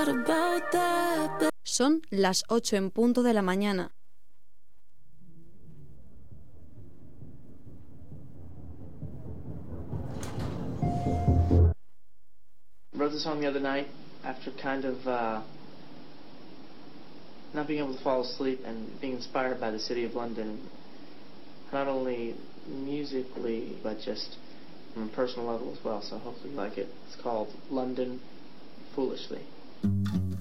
Son las 8 en punto de la mañana. Wrote this song the other night after kind of not being able to fall asleep and being inspired by the city of London, not only musically but just on a personal level as well. So hopefully you like it. It's called London Foolishly.